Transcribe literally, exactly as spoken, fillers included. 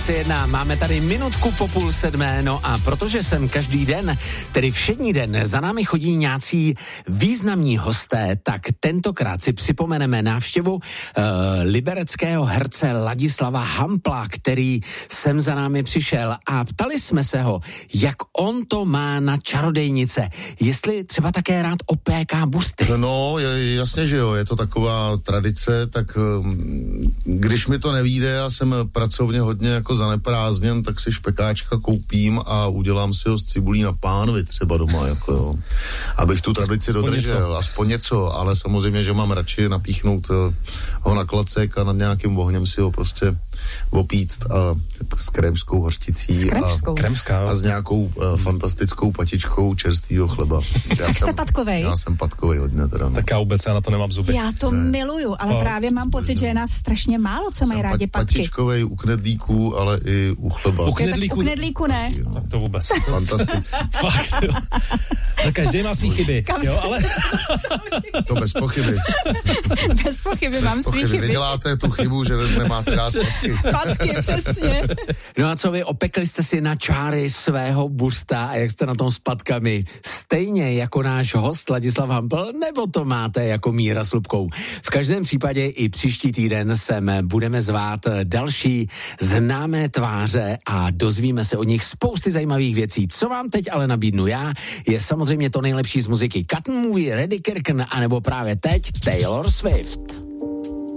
se jedná. Máme tady minutku po půl sedmé, no a protože jsem každý den, tedy všední den, za námi chodí nějací významní hosté, tak tentokrát si připomeneme návštěvu uh, libereckého herce Ladislava Hampla, který sem za námi přišel a ptali jsme se ho, jak on to má na čarodejnice. Jestli třeba také rád opéká busty. No, je, jasně, že jo, je to taková tradice, tak um, když mi to nevíde, já jsem pracovně hodně jako zaneprázdněn, tak si špekáčka koupím a udělám si ho s cibulí na pánvi třeba doma, jako jo. Abych tu tradici aspoň dodržel, něco. aspoň něco, ale samozřejmě, že mám radši napíchnout uh, ho na klacek a nad nějakým ohněm si ho prostě opíct a s krémskou hořčicí s krémskou. a, Krémská, a s nějakou uh, fantastickou patičkou čerstvýho chleba. Tak jste patkovej? Já jsem patkovej hodně teda. No. Tak já vůbec já na to nemám zuby. Já to ne. miluju, ale a, právě mám pocit, že je nás strašně málo, co mají rádi patky. Patičkovej u knedlíků, ale i u chleba. U knedlíku, u knedlíku ne. No. Tak to vůbec. Fantasticky. Fakt, jo. Tak každý má svý chyby. Kam jo, ale... To bez pochyby. Bez pochyby bez mám svý chyby. Neděláte tu chybu, že nemáte rád patky. Patky, přesně. No a co vy, opekli jste si na čáry svého busta a jak jste na tom s patkami? Stejně jako náš host Ladislav Hampl, nebo to máte jako Míra s Lubkou? V každém případě i příští týden sem budeme zvát další známé tváře a dozvíme se o nich spousty zajímavých věcí. Co vám teď ale nabídnu já, je samozřejmě to nejlepší z muziky Cotton Movie, Reddy Kirken, anebo právě teď Taylor Swift.